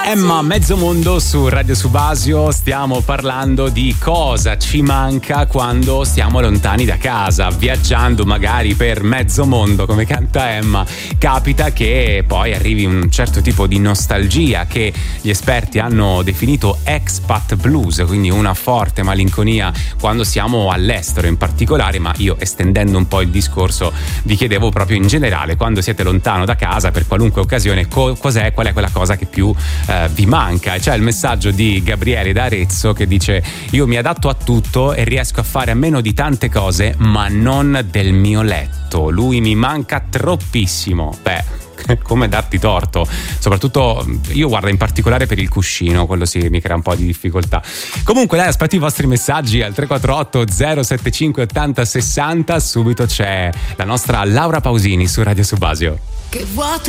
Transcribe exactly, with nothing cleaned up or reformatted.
Emma, mezzo mondo su Radio Subasio. Stiamo parlando di cosa ci manca quando stiamo lontani da casa, viaggiando magari per mezzo mondo, come canta Emma. Capita che poi arrivi un certo tipo di nostalgia che gli esperti hanno definito expat blues, quindi una forte malinconia quando siamo all'estero in particolare, ma io, estendendo un po' il discorso, vi chiedevo proprio in generale, quando siete lontano da casa per qualunque occasione, co- cos'è, qual è quella cosa che più eh, vi manca. E c'è il messaggio di Gabriele da Arezzo che dice: io mi adatto a tutto e riesco a fare a meno di tante cose, ma non del mio letto, lui mi manca troppissimo. Beh, come darti torto, soprattutto io, guarda, in particolare per il cuscino, quello sì mi crea un po' di difficoltà. Comunque dai, aspetto i vostri messaggi al tre quattro otto zero sette cinque ottanta sessanta. Subito c'è la nostra Laura Pausini su Radio Subasio. Che vuoto